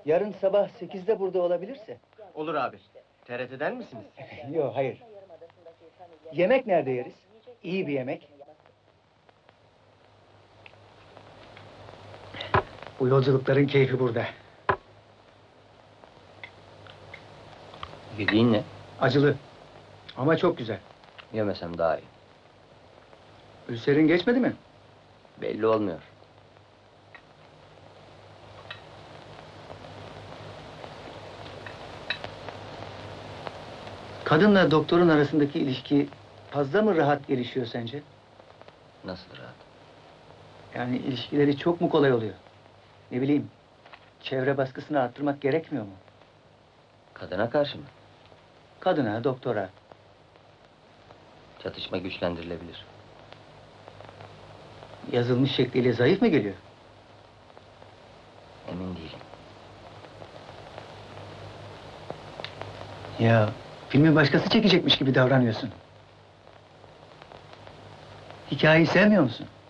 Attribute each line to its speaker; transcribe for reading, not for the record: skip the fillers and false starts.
Speaker 1: Yarın sabah 8'de burada olabilirse.
Speaker 2: Olur abi. TRT'den misiniz?
Speaker 1: Yok, hayır. Yemek nerede yeriz? İyi bir yemek. Bu yolculukların keyfi burada.
Speaker 2: Yediğin ne?
Speaker 1: Acılı. Ama çok güzel.
Speaker 2: Yemesem daha iyi.
Speaker 1: Ülserin geçmedi mi?
Speaker 2: Belli olmuyor.
Speaker 1: Kadınla doktorun arasındaki ilişki fazla mı rahat gelişiyor sence?
Speaker 2: Nasıl rahat?
Speaker 1: Yani ilişkileri çok mu kolay oluyor? Ne bileyim, çevre baskısını arttırmak gerekmiyor mu?
Speaker 2: Kadına karşı mı?
Speaker 1: Kadına, doktora.
Speaker 2: Çatışma güçlendirilebilir.
Speaker 1: Yazılmış şekliyle zayıf mı geliyor?
Speaker 2: Emin değilim.
Speaker 1: Ya, filmi başkası çekecekmiş gibi davranıyorsun. Hikayeyi sevmiyor musun?